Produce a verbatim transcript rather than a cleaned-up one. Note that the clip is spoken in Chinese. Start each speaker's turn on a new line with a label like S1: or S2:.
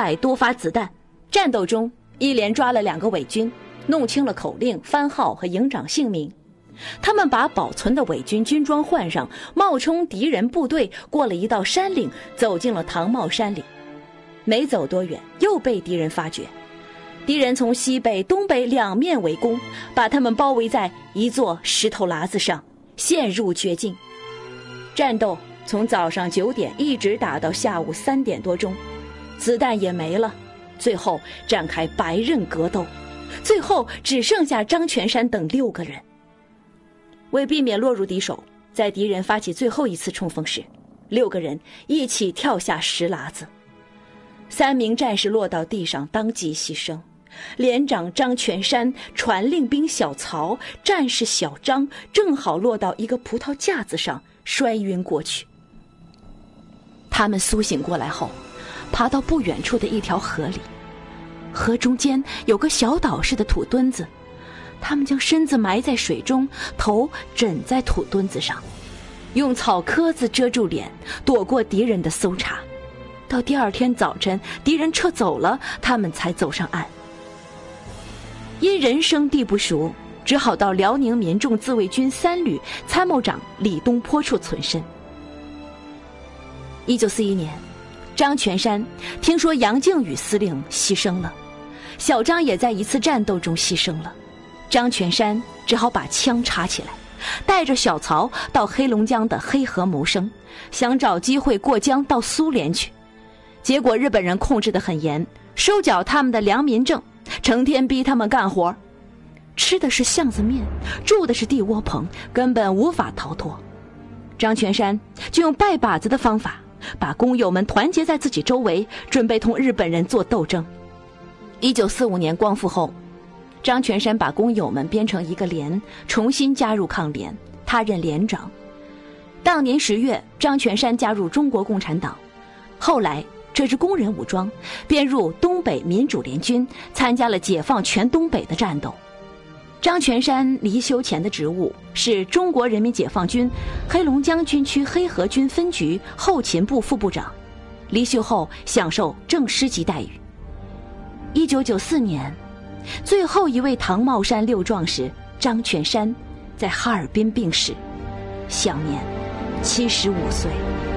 S1: 百多发子弹。战斗中，一连抓了两个伪军，弄清了口令、番号和营长姓名。他们把保存的伪军军装换上，冒充敌人部队，过了一道山岭，走进了唐茂山里。没走多远，又被敌人发觉。敌人从西北、东北两面围攻，把他们包围在一座石头喇子上，陷入绝境。战斗从早上九点一直打到下午三点多钟，子弹也没了，最后展开白刃格斗，最后只剩下张全山等六个人。为避免落入敌手，在敌人发起最后一次冲锋时，六个人一起跳下石喇子。三名战士落到地上，当即牺牲。连长张全山、传令兵小曹、战士小张正好落到一个葡萄架子上，摔晕过去。他们苏醒过来后，爬到不远处的一条河里，河中间有个小岛似的土墩子，他们将身子埋在水中，头枕在土墩子上，用草壳子遮住脸，躲过敌人的搜查。到第二天早晨，敌人撤走了，他们才走上岸。因人生地不熟，只好到辽宁民众自卫军三旅参谋长李东坡处存身。一九四一年，张全山听说杨靖宇司令牺牲了，小张也在一次战斗中牺牲了。张全山只好把枪插起来，带着小曹到黑龙江的黑河谋生，想找机会过江到苏联去。结果日本人控制得很严，收缴他们的良民证，成天逼他们干活，吃的是巷子面，住的是地窝棚，根本无法逃脱。张全山就用拜把子的方法，把工友们团结在自己周围，准备同日本人做斗争。一九四五年光复后，张全山把工友们编成一个连，重新加入抗联，他任连长。当年十月，张全山加入中国共产党，后来这支工人武装编入东北民主联军，参加了解放全东北的战斗。张全山离休前的职务是中国人民解放军黑龙江军区黑河军分局后勤部副部长，离休后享受正师级待遇。一九九四年，最后一位唐茂山六壮士张全山在哈尔滨病逝，享年七十五岁。